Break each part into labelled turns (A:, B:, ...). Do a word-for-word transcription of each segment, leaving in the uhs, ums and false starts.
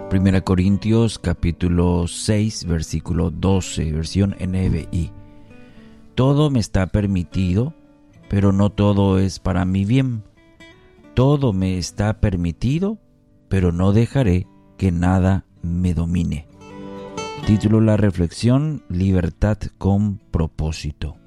A: Primera Corintios capítulo seis, versículo doce, versión N B I. Todo me está permitido, pero no todo es para mi bien. Todo me está permitido, pero no dejaré que nada me domine. Título de la reflexión: Libertad con propósito.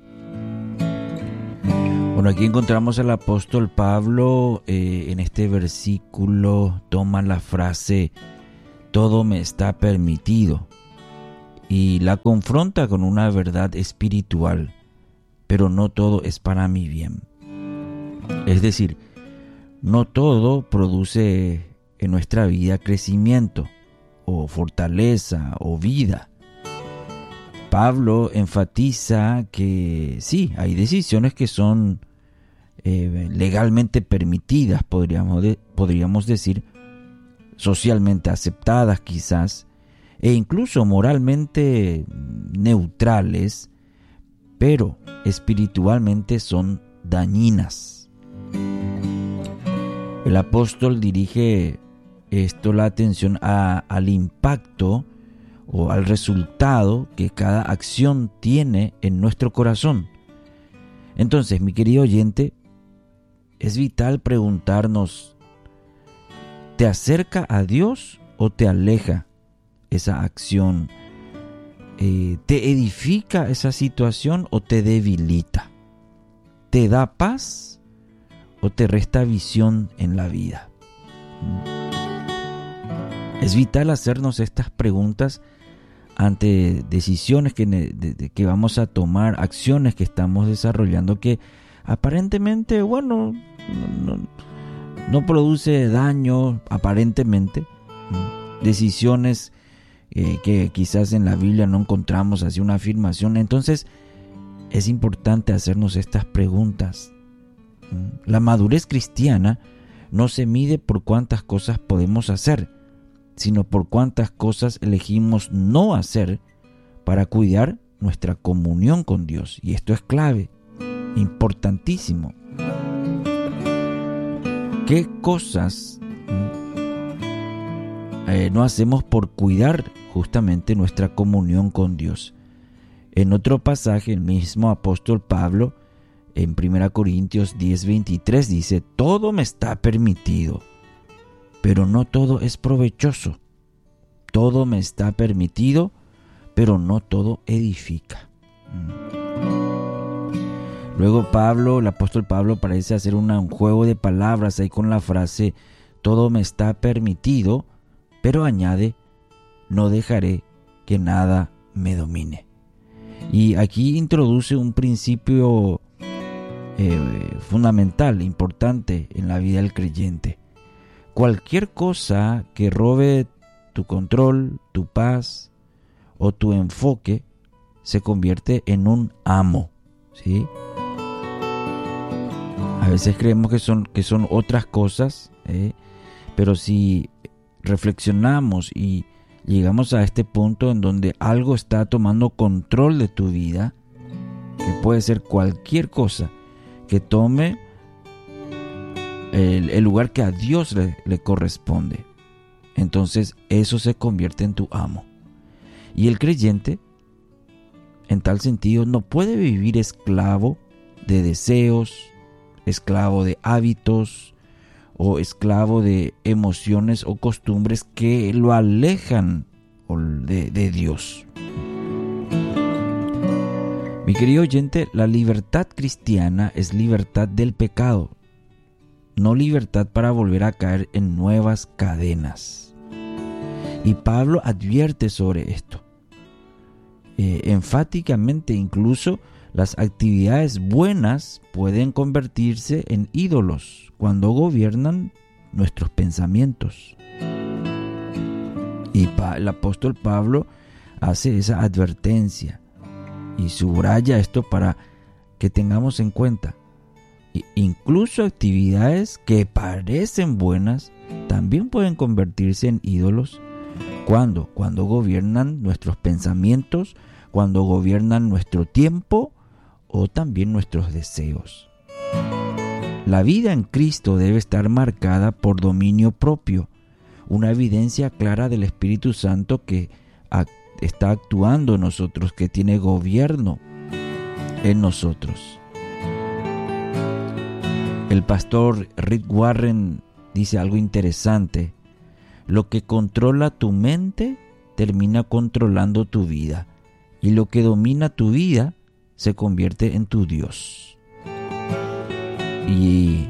A: Bueno, aquí encontramos al apóstol Pablo. Eh, en este versículo toma la frase "todo me está permitido" y la confronta con una verdad espiritual: pero no todo es para mi bien. Es decir, no todo produce en nuestra vida crecimiento o fortaleza o vida. Pablo enfatiza que sí, hay decisiones que son eh, legalmente permitidas, podríamos, de, podríamos decir, socialmente aceptadas quizás, e incluso moralmente neutrales, pero espiritualmente son dañinas. El apóstol dirige esto la atención a, al impacto o al resultado que cada acción tiene en nuestro corazón. Entonces, mi querido oyente, es vital preguntarnos: ¿te acerca a Dios o te aleja esa acción? Eh, ¿Te edifica esa situación o te debilita? ¿Te da paz o te resta visión en la vida? Es vital hacernos estas preguntas ante decisiones que, de, de, que vamos a tomar, acciones que estamos desarrollando que aparentemente, bueno, no, no, no produce daño aparentemente. Decisiones eh, que quizás en la Biblia no encontramos así una afirmación. Entonces es importante hacernos estas preguntas. La madurez cristiana no se mide por cuántas cosas podemos hacer, sino por cuántas cosas elegimos no hacer para cuidar nuestra comunión con Dios. Y esto es clave, importantísimo. ¿Qué cosas eh, no hacemos por cuidar justamente nuestra comunión con Dios? En otro pasaje, el mismo apóstol Pablo, en Primera Corintios diez veintitrés, dice: todo me está permitido, pero no todo es provechoso. Todo me está permitido, pero no todo edifica. Luego Pablo, el apóstol Pablo, parece hacer una, un juego de palabras ahí con la frase "todo me está permitido", pero añade: no dejaré que nada me domine. Y aquí introduce un principio eh, fundamental, importante en la vida del creyente. Cualquier cosa que robe tu control, tu paz o tu enfoque se convierte en un amo, ¿sí? A veces creemos que son, que son otras cosas, ¿eh? Pero si reflexionamos y llegamos a este punto en donde algo está tomando control de tu vida, que puede ser cualquier cosa que tome el, el lugar que a Dios le, le corresponde, entonces eso se convierte en tu amo. Y el creyente, en tal sentido, no puede vivir esclavo de deseos, esclavo de hábitos o esclavo de emociones o costumbres que lo alejan de, de Dios. Mi querido oyente, la libertad cristiana es libertad del pecado, no libertad para volver a caer en nuevas cadenas. Y Pablo advierte sobre esto. Eh, enfáticamente, incluso las actividades buenas pueden convertirse en ídolos cuando gobiernan nuestros pensamientos. Y pa- el apóstol Pablo hace esa advertencia y subraya esto para que tengamos en cuenta. E incluso actividades que parecen buenas también pueden convertirse en ídolos cuando, cuando gobiernan nuestros pensamientos, cuando gobiernan nuestro tiempo o también nuestros deseos. La vida en Cristo debe estar marcada por dominio propio, una evidencia clara del Espíritu Santo que act- está actuando en nosotros, que tiene gobierno en nosotros. El pastor Rick Warren dice algo interesante: lo que controla tu mente termina controlando tu vida, y lo que domina tu vida se convierte en tu Dios. Y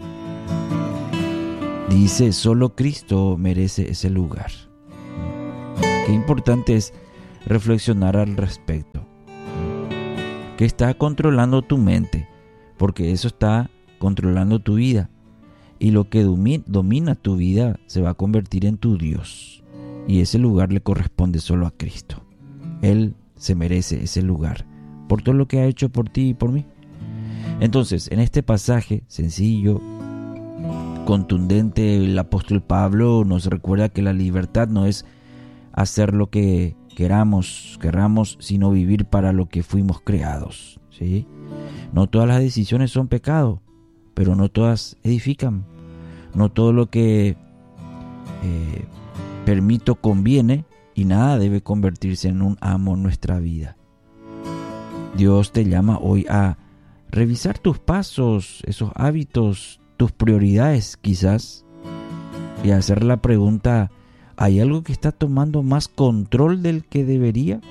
A: dice, solo Cristo merece ese lugar. Qué importante es reflexionar al respecto. ¿Qué está controlando tu mente? Porque eso está controlando tu vida. Y lo que domi- domina tu vida se va a convertir en tu Dios. Y ese lugar le corresponde solo a Cristo. Él se merece ese lugar por todo lo que ha hecho por ti y por mí. Entonces, en este pasaje sencillo, contundente, el apóstol Pablo nos recuerda que la libertad no es hacer lo que queramos, querramos, sino vivir para lo que fuimos creados, ¿sí? No todas las decisiones son pecado, pero no todas edifican. No todo lo que eh, permito conviene, y nada debe convertirse en un amo en nuestra vida. Dios te llama hoy a revisar tus pasos, esos hábitos, tus prioridades quizás, y hacer la pregunta: ¿hay algo que está tomando más control del que debería?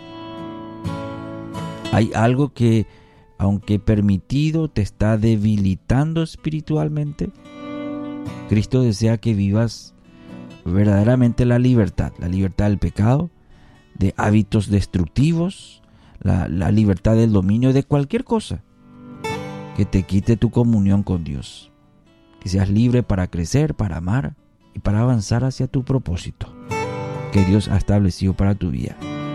A: ¿Hay algo que, aunque permitido, te está debilitando espiritualmente? Cristo desea que vivas verdaderamente la libertad, la libertad del pecado, de hábitos destructivos, la, la libertad del dominio de cualquier cosa que te quite tu comunión con Dios. Que seas libre para crecer, para amar y para avanzar hacia tu propósito que Dios ha establecido para tu vida.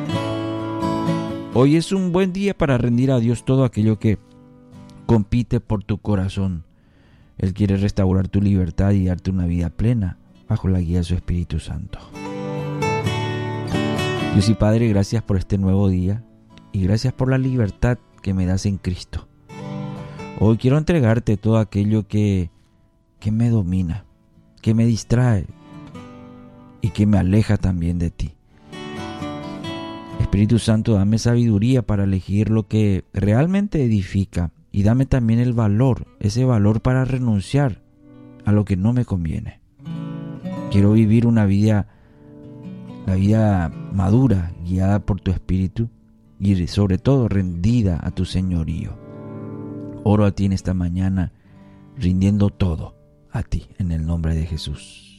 A: Hoy es un buen día para rendir a Dios todo aquello que compite por tu corazón. Él quiere restaurar tu libertad y darte una vida plena bajo la guía de su Espíritu Santo. Dios y Padre, gracias por este nuevo día y gracias por la libertad que me das en Cristo. Hoy quiero entregarte todo aquello que, que me domina, que me distrae y que me aleja también de ti. Espíritu Santo, dame sabiduría para elegir lo que realmente edifica y dame también el valor, ese valor para renunciar a lo que no me conviene. Quiero vivir una vida, la vida madura, guiada por tu Espíritu y sobre todo rendida a tu señorío. Oro a ti en esta mañana, rindiendo todo a ti en el nombre de Jesús.